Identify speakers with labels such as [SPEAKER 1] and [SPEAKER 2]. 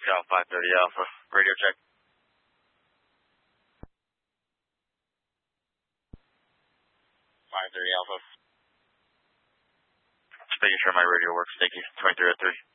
[SPEAKER 1] Cal 530 Alpha. Radio check. 530 Alpha. Just making sure my radio works. Thank you. 2303.